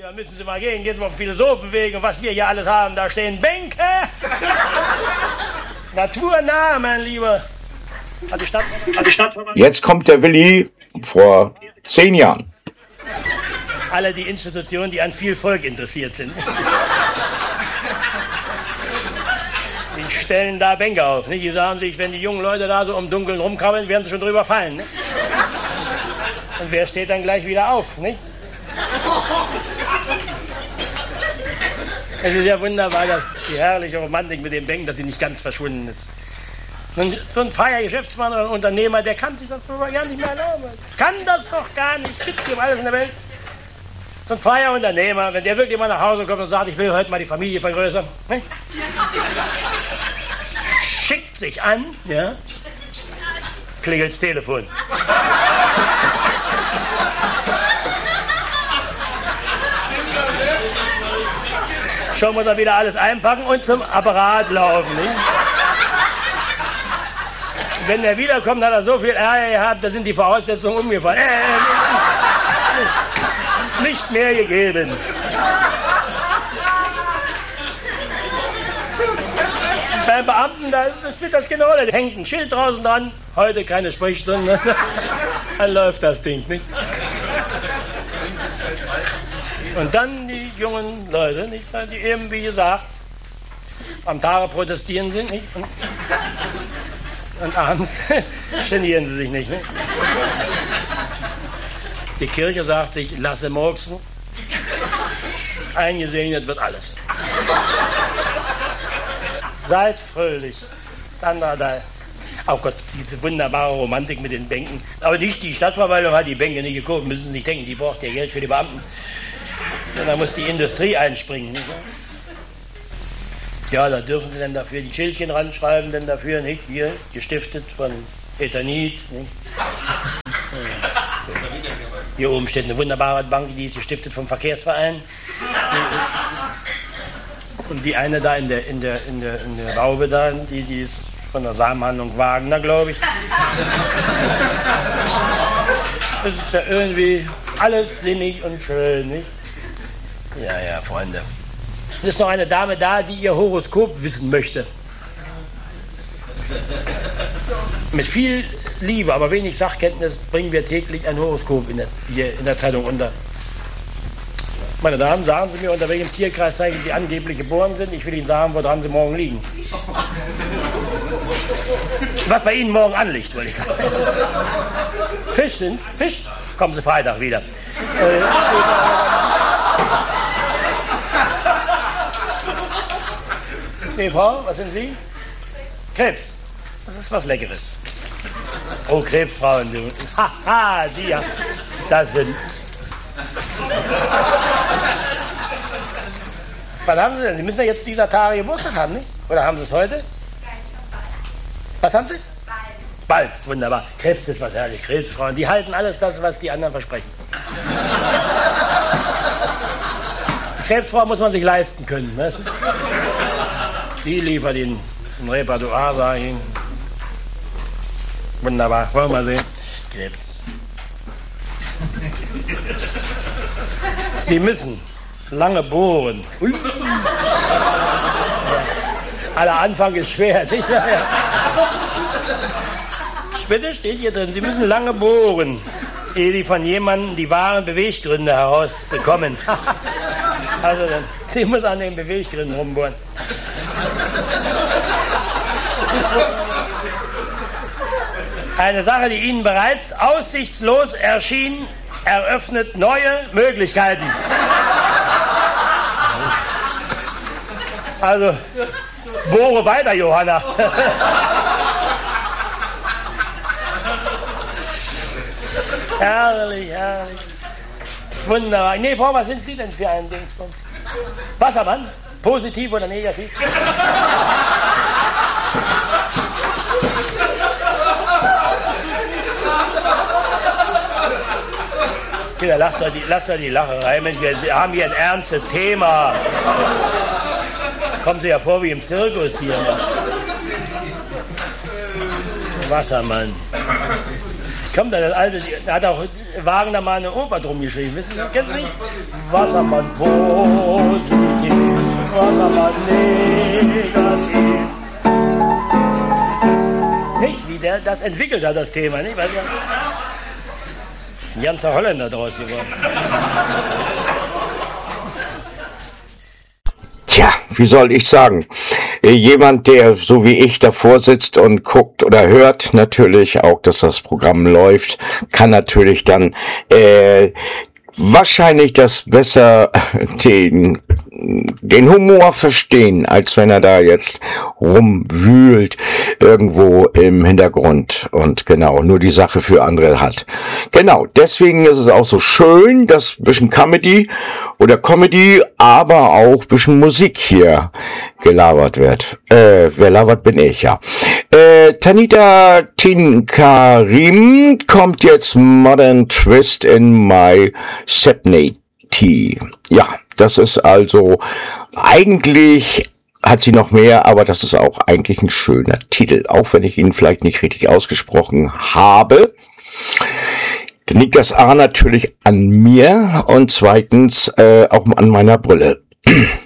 Lieber, müssen Sie mal gehen. Gehen Sie mal auf den Philosophenweg und was wir hier alles haben. Da stehen Bänke. Naturnah, mein Lieber. Hat die Stadt Jetzt kommt der Willi vor 10 Jahren. alle die Institutionen, die an viel Volk interessiert sind. Die stellen da Bänke auf. Nicht? Die sagen sich, wenn die jungen Leute da so im Dunkeln rumkrabbeln, werden sie schon drüber fallen. Nicht? Und wer steht dann gleich wieder auf? Nicht? Es ist ja wunderbar, dass die herrliche Romantik mit den Bänken, dass sie nicht ganz verschwunden ist. So ein freier Geschäftsmann oder ein Unternehmer, der kann sich das doch gar nicht mehr erlauben. Kann das doch gar nicht. Gibt's hier alles in der Welt. So ein freier Unternehmer, wenn der wirklich mal nach Hause kommt und sagt, ich will heute mal die Familie vergrößern, ne? Schickt sich an, ja, klingelt's Telefon. Schon muss er wieder alles einpacken und zum Apparat laufen. Nicht? Wenn er wiederkommt, hat er so viel Ärger gehabt, da sind die Voraussetzungen umgefallen. Nicht mehr gegeben. Beim Beamten, da spielt das genau. Da hängt ein Schild draußen dran, heute keine Sprechstunde. Dann läuft das Ding, nicht? Und dann die jungen Leute, nicht, die eben, wie gesagt, am Tage protestieren sind, nicht? Und abends genieren sie sich nicht. Die Kirche sagt sich, lasse murksen, eingesegnet wird alles. Seid fröhlich, dann da. Oh Gott, diese wunderbare Romantik mit den Bänken. Aber nicht die Stadtverwaltung hat die Bänke nicht gekauft, müssen Sie nicht denken, die braucht ja Geld für die Beamten. Und da muss die Industrie einspringen. Nicht? Ja, da dürfen Sie dann dafür die Schildchen ranschreiben, denn dafür, nicht? Hier, gestiftet von Ethanit, nicht? Hier oben steht eine wunderbare Bank, die ist gestiftet vom Verkehrsverein. Und die eine da in der Laube da, die ist von der Samenhandlung Wagner, glaube ich. Das ist ja irgendwie alles sinnig und schön, nicht? Ja, ja, Freunde. Es ist noch eine Dame da, die ihr Horoskop wissen möchte. Mit viel Liebe, aber wenig Sachkenntnis bringen wir täglich ein Horoskop hier in der Zeitung unter. Meine Damen, sagen Sie mir, unter welchem Tierkreiszeichen Sie angeblich geboren sind. Ich will Ihnen sagen, woran Sie morgen liegen. Was bei Ihnen morgen anliegt, wollte ich sagen. Fisch sind? Fisch? Kommen Sie Freitag wieder. Nee, Frau, was sind Sie? Krebs. Das ist was Leckeres. Oh, Krebsfrauen, du. Haha, die ja. Das sind. Was haben Sie denn? Sie müssen ja jetzt dieser Tage Geburtstag haben, nicht? Oder haben Sie es heute? Was haben Sie? Bald, wunderbar. Krebs ist was herrlich. Krebsfrauen, die halten alles das, was die anderen versprechen. Krebsfrau muss man sich leisten können, weißt du? Die liefert Ihnen ein Repertoire, sag ich Ihnen. Wunderbar, wollen wir mal sehen. Krebs. Sie müssen lange bohren. Ui. Aller Anfang ist schwer, nicht? Bitte steht hier drin, Sie müssen lange bohren, ehe Sie von jemandem die wahren Beweggründe herausbekommen. Also dann, Sie muss an den Beweggründen rumbohren. Eine Sache, die Ihnen bereits aussichtslos erschien, eröffnet neue Möglichkeiten. Also, bohre weiter, Johanna. Herrlich, herrlich. Wunderbar. Nee, Frau, was sind Sie denn für ein Dingsbums? Wassermann? Positiv oder negativ? Kinder, lasst doch die Lacherei, Mensch, wir haben hier ein ernstes Thema. Kommen Sie ja vor wie im Zirkus hier. Wassermann. Kommt da das alte, der hat auch Wagner mal eine Oper drum geschrieben. Wissen Sie, kennst du nicht? Wassermann positiv, Wassermann negativ. Nicht, wie der das entwickelt hat, das Thema, nicht? Weil ja, ist ein ganzer Holländer draus geworden. Tja, wie soll ich sagen? Jemand, der so wie ich davor sitzt und guckt oder hört natürlich auch, dass das Programm läuft, kann natürlich dann wahrscheinlich das besser den Humor verstehen, als wenn er da jetzt rumwühlt irgendwo im Hintergrund und genau, nur die Sache für andere hat. Genau, deswegen ist es auch so schön, dass ein bisschen Comedy, aber auch ein bisschen Musik hier gelabert wird. Wer labert, bin ich, ja. Tanita Tinkarim kommt jetzt Modern Twist in My Sepnity. Ja, das ist also eigentlich, hat sie noch mehr, aber das ist auch eigentlich ein schöner Titel, auch wenn ich ihn vielleicht nicht richtig ausgesprochen habe. Dann liegt das A natürlich an mir und zweitens auch an meiner Brille.